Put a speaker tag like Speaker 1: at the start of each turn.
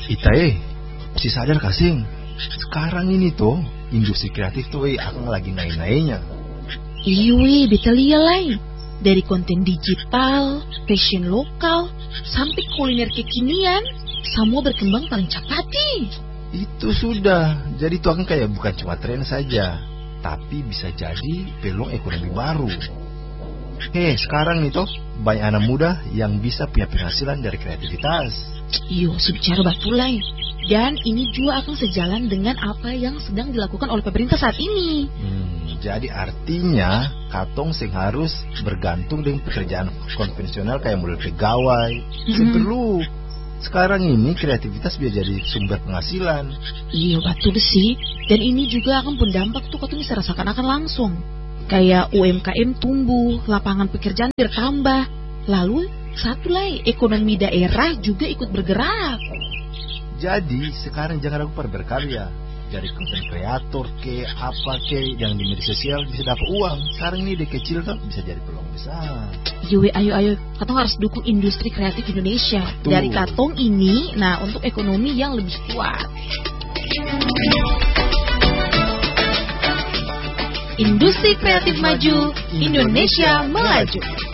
Speaker 1: Itae, si sadar kasing. Sekarang ini tuh industri kreatif tuh akan lagi naik-naiknya.
Speaker 2: Iya, betul ya lah. Dari konten digital, fashion lokal, sampai kuliner kekinian, semua berkembang paling cepat nih.
Speaker 1: Itu sudah, jadi itu akan kayak bukan cuma tren saja, tapi bisa jadi peluang ekonomi baru. Sekarang nih toh banyak anak muda yang bisa punya penghasilan dari kreativitas.
Speaker 2: Iya, sebicara betul lah. Dan ini juga akan sejalan dengan apa yang sedang dilakukan oleh pemerintah saat ini.
Speaker 1: Jadi artinya katong sing harus bergantung dengan pekerjaan konvensional kayak model pegawai. Perlu. Sekarang ini kreativitas bisa jadi sumber penghasilan.
Speaker 2: Iya betul sih. Dan ini juga akan berdampak tuh katong bisa rasakan akan langsung. Kayak UMKM tumbuh, lapangan pekerjaan bertambah. Lalu satu lagi ekonomi daerah juga ikut bergerak.
Speaker 1: Jadi sekarang jangan ragu pada berkarya. Dari konten kreator apa yang di media sosial bisa dapat uang. Sekarang ini dari kecil kan bisa jadi peluang besar.
Speaker 2: Ayo, katong harus dukung industri kreatif Indonesia. Betul. Dari katong ini, untuk ekonomi yang lebih kuat. Industri kreatif maju, Indonesia melaju.